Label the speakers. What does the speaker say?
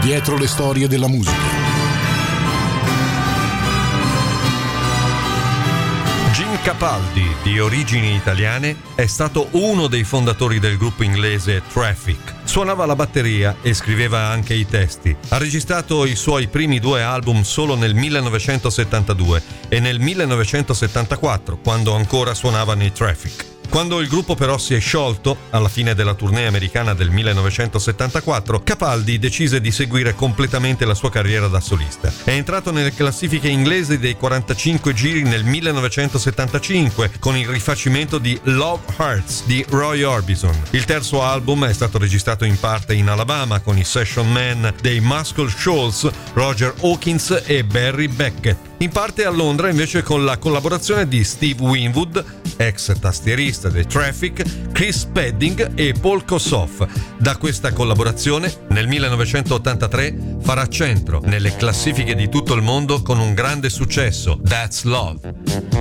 Speaker 1: Dietro le storie della musica.
Speaker 2: Jim Capaldi, di origini italiane, è stato uno dei fondatori del gruppo inglese Traffic. Suonava la batteria e scriveva anche i testi. Ha registrato i suoi primi 2 album solo nel 1972 e nel 1974, quando ancora suonava nei Traffic. Quando il gruppo però si è sciolto, alla fine della tournée americana del 1974, Capaldi decise di seguire completamente la sua carriera da solista. È entrato nelle classifiche inglesi dei 45 giri nel 1975 con il rifacimento di Love Hurts di Roy Orbison. Il terzo album è stato registrato in parte in Alabama con i session man dei Muscle Shoals, Roger Hawkins e Barry Beckett. In parte a Londra invece con la collaborazione di Steve Winwood, ex tastierista dei Traffic, Chris Spedding e Paul Kossoff. Da questa collaborazione nel 1983 farà centro nelle classifiche di tutto il mondo con un grande successo, That's Love.